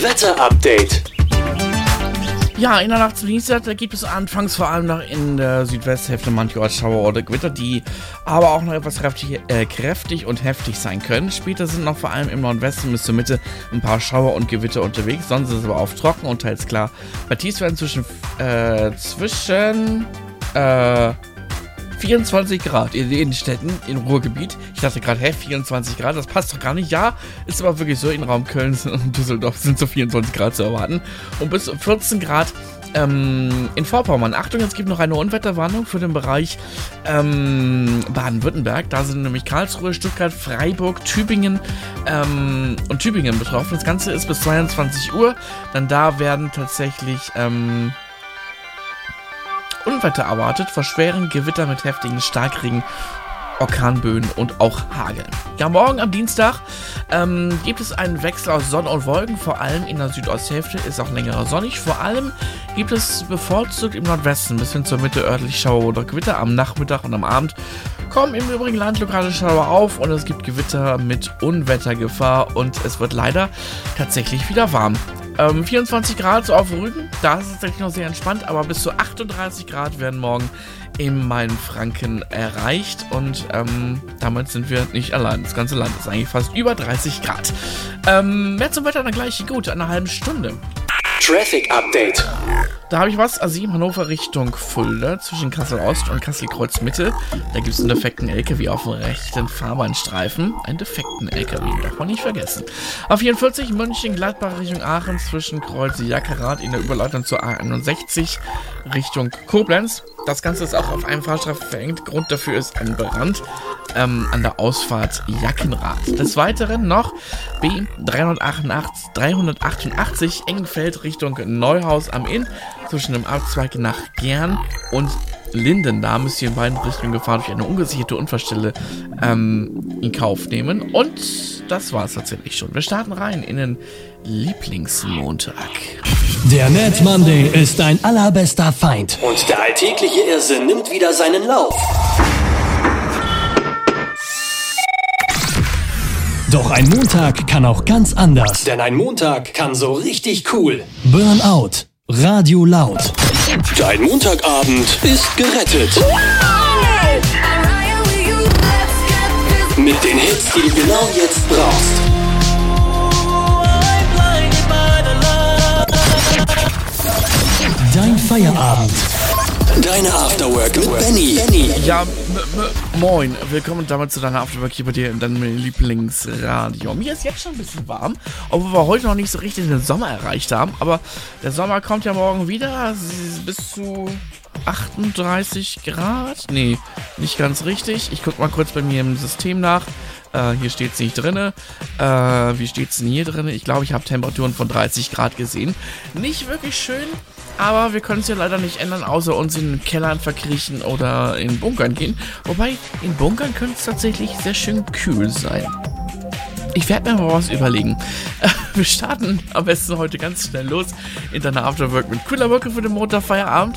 Wetter-Update. Ja, in der Nacht zum Dienstag, da gibt es anfangs vor allem noch in der Südwesthälfte mancherorts Schauer oder Gewitter, die aber auch noch etwas kräftig und heftig sein können. Später sind noch vor allem im Nordwesten bis zur Mitte ein paar Schauer und Gewitter unterwegs, sonst ist es aber oft trocken und teils klar. Bei Tiefstwerten zwischen 24 Grad in den Städten im Ruhrgebiet. Ich dachte gerade, 24 Grad, das passt doch gar nicht. Ja, ist aber wirklich so, in Raum Köln und Düsseldorf sind so 24 Grad zu erwarten. Und bis 14 Grad in Vorpommern. Achtung, es gibt noch eine Unwetterwarnung für den Bereich Baden-Württemberg. Da sind nämlich Karlsruhe, Stuttgart, Freiburg, Tübingen und Tübingen betroffen. Das Ganze ist bis 22 Uhr. Dann da werden tatsächlich Unwetter erwartet, vor schweren Gewitter mit heftigen Starkregen, Orkanböen und auch Hagel. Ja, morgen am Dienstag gibt es einen Wechsel aus Sonne und Wolken, vor allem in der Südosthälfte ist auch längerer sonnig. Vor allem gibt es bevorzugt im Nordwesten bis hin zur Mitte örtlich Schauer oder Gewitter. Am Nachmittag und am Abend kommen im übrigen Land lokale Schauer auf und es gibt Gewitter mit Unwettergefahr und es wird leider tatsächlich wieder warm. 24 Grad so auf Rügen, da ist es tatsächlich noch sehr entspannt, aber bis zu 38 Grad werden morgen in Mainfranken erreicht und damit sind wir nicht allein. Das ganze Land ist eigentlich fast über 30 Grad. Mehr zum Wetter dann gleich, gut, in einer halben Stunde. Traffic Update. Da habe ich was, A7 Hannover Richtung Fulda, zwischen Kassel Ost und Kassel Kreuz Mitte. Da gibt es einen defekten LKW auf dem rechten Fahrbahnstreifen. Einen defekten LKW, darf man nicht vergessen. Auf 44 München Gladbach Richtung Aachen, zwischen Kreuz Jackerath in der Überleitung zur A61 Richtung Koblenz. Das Ganze ist auch auf einem Fahrstreifen verengt. Grund dafür ist ein Brand an der Ausfahrt Jackenrath. Des Weiteren noch B388 Engenfeld Richtung Neuhaus am Inn, zwischen dem Abzweig nach Gern und Linden. Da müsst ihr in beiden Richtungen gefahren durch eine ungesicherte Unfallstelle in Kauf nehmen. Und das war es tatsächlich schon. Wir starten rein in den Lieblingsmontag. Der Mad Monday ist dein allerbester Feind. Und der alltägliche Irrsinn nimmt wieder seinen Lauf. Doch ein Montag kann auch ganz anders. Denn ein Montag kann so richtig cool. Burnout. Radio laut. Dein Montagabend ist gerettet. Mit den Hits, die du genau jetzt brauchst. Dein Feierabend. Deine Afterwork mit Benny. Ja, moin. Willkommen damit zu deiner Afterwork hier bei dir in deinem Lieblingsradio. Mir ist jetzt schon ein bisschen warm, obwohl wir heute noch nicht so richtig den Sommer erreicht haben. Aber der Sommer kommt ja morgen wieder. Bis zu 38 Grad. Nee, nicht ganz richtig. Ich guck mal kurz bei mir im System nach. Hier steht es nicht drin. Wie steht es denn hier drin? Ich glaube, ich habe Temperaturen von 30 Grad gesehen. Nicht wirklich schön. Aber wir können es ja leider nicht ändern, außer uns in den Kellern verkriechen oder in Bunkern gehen. Wobei, in Bunkern könnte es tatsächlich sehr schön kühl sein. Ich werde mir mal was überlegen. Wir starten am besten heute ganz schnell los in deiner Afterwork mit cooler Mucke für den Montagfeierabend.